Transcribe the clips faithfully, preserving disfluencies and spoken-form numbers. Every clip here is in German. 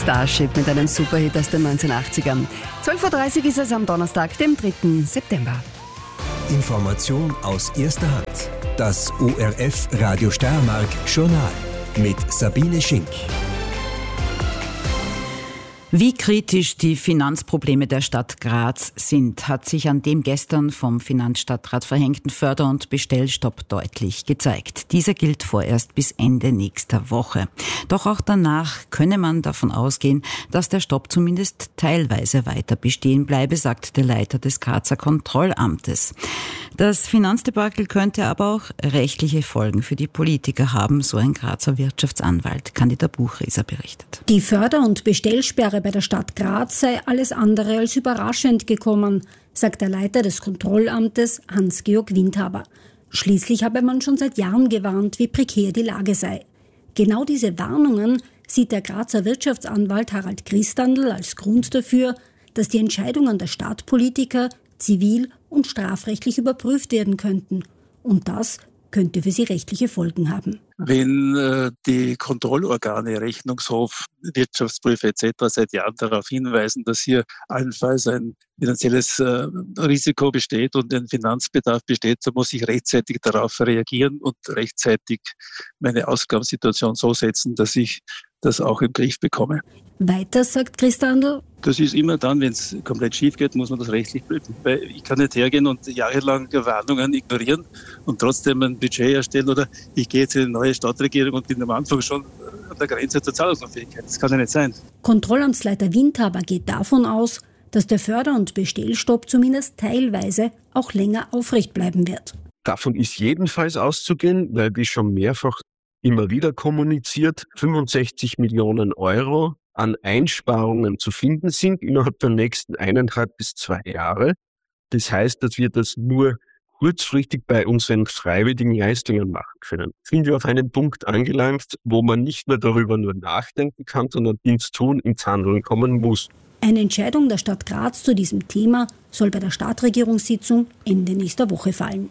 Starship mit einem Superhit aus den neunzehnhundertachtzigern. zwölf Uhr dreißig ist es am Donnerstag, dem dritten September. Information aus erster Hand. Das O R F Radio Steiermark Journal mit Sabine Schink. Wie kritisch die Finanzprobleme der Stadt Graz sind, hat sich an dem gestern vom Finanzstadtrat verhängten Förder- und Bestellstopp deutlich gezeigt. Dieser gilt vorerst bis Ende nächster Woche. Doch auch danach könne man davon ausgehen, dass der Stopp zumindest teilweise weiter bestehen bleibe, sagt der Leiter des Grazer Kontrollamtes. Das Finanzdebakel könnte aber auch rechtliche Folgen für die Politiker haben, so ein Grazer Wirtschaftsanwalt. Candida Buchreser berichtet. Die Förder- und Bestellsperre bei der Stadt Graz sei alles andere als überraschend gekommen, sagt der Leiter des Kontrollamtes Hans-Georg Windhaber. Schließlich habe man schon seit Jahren gewarnt, wie prekär die Lage sei. Genau diese Warnungen sieht der Grazer Wirtschaftsanwalt Harald Christandl als Grund dafür, dass die Entscheidungen der Stadtpolitiker zivil- und strafrechtlich überprüft werden könnten. Und das könnte für sie rechtliche Folgen haben. Wenn äh, die Kontrollorgane, Rechnungshof, Wirtschaftsprüfer et cetera seit Jahren darauf hinweisen, dass hier allenfalls ein finanzielles äh, Risiko besteht und ein Finanzbedarf besteht, so muss ich rechtzeitig darauf reagieren und rechtzeitig meine Ausgabensituation so setzen, dass ich das auch im Griff bekomme. Weiter sagt Christandl: Das ist immer dann, wenn es komplett schief geht, muss man das rechtlich prüfen. Weil ich kann nicht hergehen und jahrelang Warnungen ignorieren und trotzdem ein Budget erstellen, oder ich gehe jetzt in eine neue Stadtregierung und bin am Anfang schon an der Grenze zur Zahlungsunfähigkeit. Das kann ja nicht sein. Kontrollamtsleiter Windhaber geht davon aus, dass der Förder- und Bestellstopp zumindest teilweise auch länger aufrecht bleiben wird. Davon ist jedenfalls auszugehen, weil wie schon mehrfach immer wieder kommuniziert, fünfundsechzig Millionen Euro an Einsparungen zu finden sind innerhalb der nächsten eineinhalb bis zwei Jahre. Das heißt, dass wir das nur kurzfristig bei unseren freiwilligen Leistungen machen können. Sind wir auf einen Punkt angelangt, wo man nicht mehr darüber nur nachdenken kann, sondern ins Tun, ins Handeln kommen muss. Eine Entscheidung der Stadt Graz zu diesem Thema soll bei der Stadtregierungssitzung Ende nächster Woche fallen.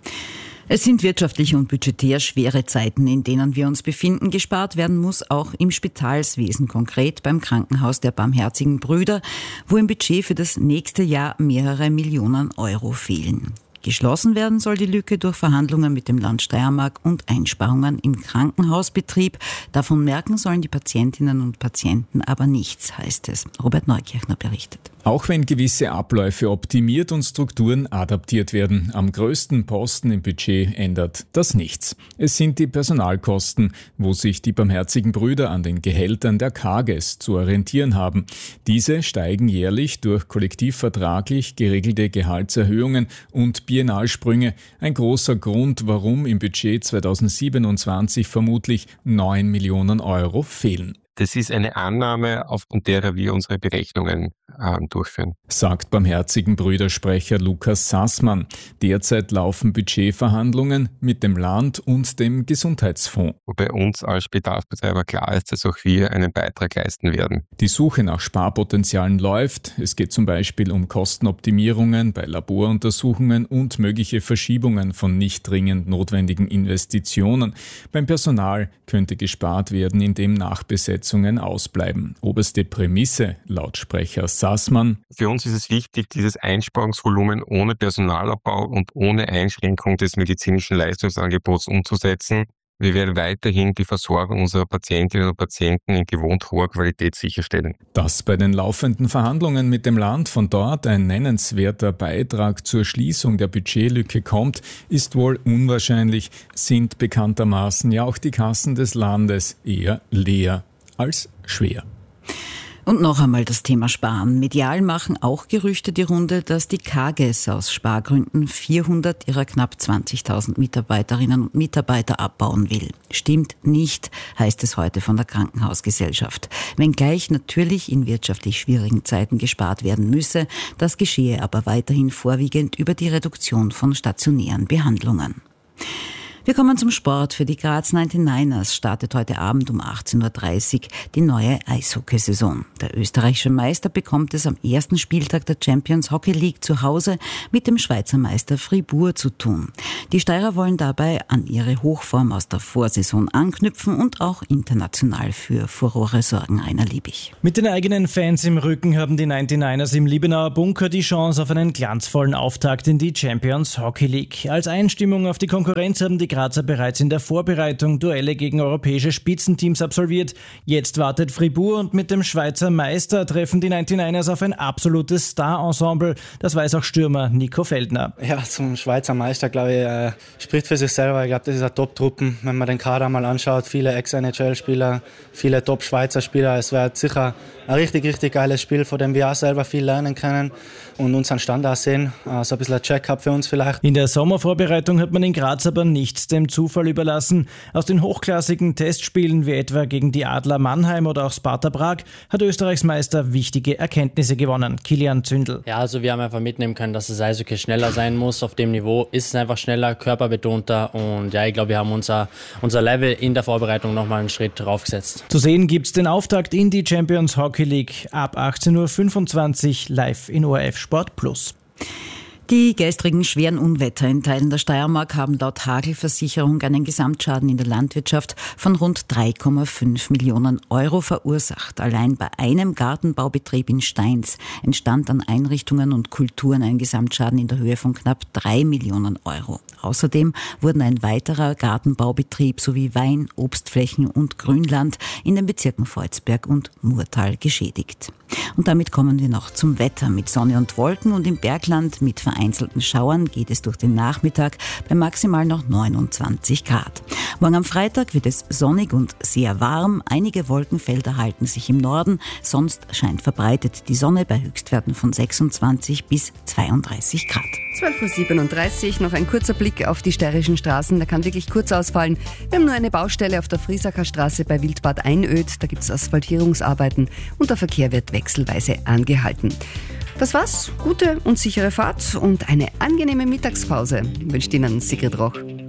Es sind wirtschaftlich und budgetär schwere Zeiten, in denen wir uns befinden. Gespart werden muss auch im Spitalswesen, konkret beim Krankenhaus der Barmherzigen Brüder, wo im Budget für das nächste Jahr mehrere Millionen Euro fehlen. Geschlossen werden soll die Lücke durch Verhandlungen mit dem Land Steiermark und Einsparungen im Krankenhausbetrieb. Davon merken sollen die Patientinnen und Patienten aber nichts, heißt es. Robert Neukirchner berichtet. Auch wenn gewisse Abläufe optimiert und Strukturen adaptiert werden, am größten Posten im Budget ändert das nichts. Es sind die Personalkosten, wo sich die Barmherzigen Brüder an den Gehältern der Kages zu orientieren haben. Diese steigen jährlich durch kollektivvertraglich geregelte Gehaltserhöhungen und Biennalsprünge. Ein großer Grund, warum im Budget zweitausendsiebenundzwanzig vermutlich neun Millionen Euro fehlen. Das ist eine Annahme, aufgrund derer wir unsere Berechnungen äh, durchführen. Sagt Barmherzigen Brüdersprecher Lukas Sassmann. Derzeit laufen Budgetverhandlungen mit dem Land und dem Gesundheitsfonds. Wobei uns als Spitalsbetreiber klar ist, dass auch wir einen Beitrag leisten werden. Die Suche nach Sparpotenzialen läuft. Es geht zum Beispiel um Kostenoptimierungen bei Laboruntersuchungen und mögliche Verschiebungen von nicht dringend notwendigen Investitionen. Beim Personal könnte gespart werden, indem Nachbesetzungen ausbleiben. Oberste Prämisse, laut Sprecher Sassmann: Für uns ist es wichtig, dieses Einsparungsvolumen ohne Personalabbau und ohne Einschränkung des medizinischen Leistungsangebots umzusetzen. Wir werden weiterhin die Versorgung unserer Patientinnen und Patienten in gewohnt hoher Qualität sicherstellen. Dass bei den laufenden Verhandlungen mit dem Land von dort ein nennenswerter Beitrag zur Schließung der Budgetlücke kommt, ist wohl unwahrscheinlich, sind bekanntermaßen ja auch die Kassen des Landes eher leer als schwer. Und noch einmal das Thema Sparen. Medial machen auch Gerüchte die Runde, dass die Kages aus Spargründen vierhundert ihrer knapp zwanzigtausend Mitarbeiterinnen und Mitarbeiter abbauen will. Stimmt nicht, heißt es heute von der Krankenhausgesellschaft. Wenngleich natürlich in wirtschaftlich schwierigen Zeiten gespart werden müsse, das geschehe aber weiterhin vorwiegend über die Reduktion von stationären Behandlungen. Wir kommen zum Sport. Für die Graz neunundneunzigers startet heute Abend um achtzehn Uhr dreißig die neue Eishockeysaison. Der österreichische Meister bekommt es am ersten Spieltag der Champions Hockey League zu Hause mit dem Schweizer Meister Fribourg zu tun. Die Steirer wollen dabei an ihre Hochform aus der Vorsaison anknüpfen und auch international für Furore sorgen. Rainer Liebig. Mit den eigenen Fans im Rücken haben die neunundneunzigers im Liebenauer Bunker die Chance auf einen glanzvollen Auftakt in die Champions Hockey League. Als Einstimmung auf die Konkurrenz haben die Grazer bereits in der Vorbereitung Duelle gegen europäische Spitzenteams absolviert. Jetzt wartet Fribourg und mit dem Schweizer Meister treffen die neunundneunzigers auf ein absolutes Star-Ensemble. Das weiß auch Stürmer Nico Feldner. Ja, zum Schweizer Meister, glaube ich, äh, spricht für sich selber. Ich glaube, das ist eine Top-Truppen. Wenn man den Kader mal anschaut, viele Ex-N H L-Spieler, viele Top-Schweizer Spieler. Es wird sicher ein richtig, richtig geiles Spiel, von dem wir auch selber viel lernen können und unseren Standard sehen. Also ein bisschen ein Check-up für uns vielleicht. In der Sommervorbereitung hat man in Graz aber nichts dem Zufall überlassen. Aus den hochklassigen Testspielen wie etwa gegen die Adler Mannheim oder auch Sparta Prag hat Österreichs Meister wichtige Erkenntnisse gewonnen. Kilian Zündel. Ja, also wir haben einfach mitnehmen können, dass das Eishockey schneller sein muss. Auf dem Niveau ist es einfach schneller, körperbetonter und ja, ich glaube, wir haben unser, unser Level in der Vorbereitung nochmal einen Schritt draufgesetzt. Zu sehen gibt's den Auftakt in die Champions Hockey League ab achtzehn Uhr fünfundzwanzig live in O R F Sport Plus. Die gestrigen schweren Unwetter in Teilen der Steiermark haben laut Hagelversicherung einen Gesamtschaden in der Landwirtschaft von rund drei Komma fünf Millionen Euro verursacht. Allein bei einem Gartenbaubetrieb in Steins entstand an Einrichtungen und Kulturen ein Gesamtschaden in der Höhe von knapp drei Millionen Euro. Außerdem wurden ein weiterer Gartenbaubetrieb sowie Wein, Obstflächen und Grünland in den Bezirken Volzberg und Murtal geschädigt. Und damit kommen wir noch zum Wetter. Mit Sonne und Wolken und im Bergland mit vereinzelten Schauern geht es durch den Nachmittag bei maximal noch neunundzwanzig Grad. Morgen am Freitag wird es sonnig und sehr warm. Einige Wolkenfelder halten sich im Norden. Sonst scheint verbreitet die Sonne bei Höchstwerten von sechsundzwanzig bis zweiunddreißig Grad. zwölf Uhr siebenunddreißig, noch ein kurzer Blick auf die steirischen Straßen. Da kann wirklich kurz ausfallen. Wir haben nur eine Baustelle auf der Friesacher Straße bei Wildbad Einöd. Da gibt es Asphaltierungsarbeiten und der Verkehr wird wechselweise angehalten. Das war's. Gute und sichere Fahrt und eine angenehme Mittagspause, wünscht Ihnen Sigrid Roch.